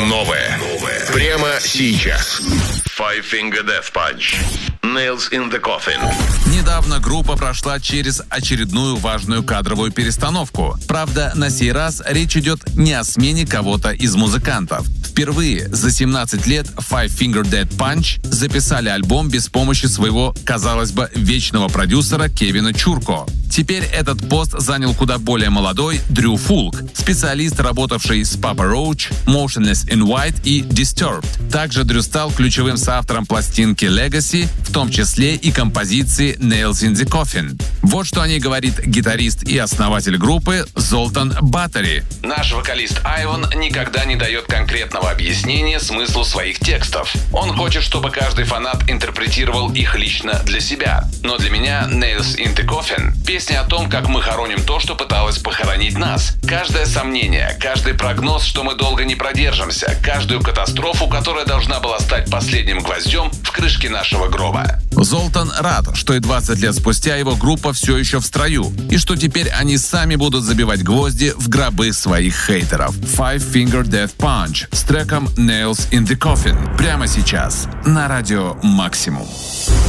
Новое. Прямо сейчас. Five Finger Death Punch. Nails in the Coffin. Недавно группа прошла через очередную важную кадровую перестановку. Правда, на сей раз речь идет не о смене кого-то из музыкантов. Впервые за 17 лет Five Finger Death Punch записали альбом без помощи своего, казалось бы, вечного продюсера Кевина Чурко. Теперь этот пост занял куда более молодой Дрю Фулк, специалист, работавший с Papa Roach, Motionless in White и Disturbed. Также Дрю стал ключевым соавтором пластинки Legacy, в том числе и композиции Nails in the Coffin. Вот что о ней говорит гитарист и основатель группы Золтан Батори. Наш вокалист Айван никогда не дает конкретного объяснения смыслу своих текстов. Он хочет, чтобы каждый фанат интерпретировал их лично для себя. Но для меня Nails in the Coffin — песня о том, как мы хороним то, что пыталось похоронить нас. Каждое сомнение, каждый прогноз, что мы долго не продержимся, каждую катастрофу, которая должна была стать последним гвоздем в крышке нашего гроба. Золтан рад, что и 20 лет спустя его группа все еще в строю, и что теперь они сами будут забивать гвозди в гробы своих хейтеров. Five Finger Death Punch с треком Nails in the Coffin прямо сейчас на радио Максимум.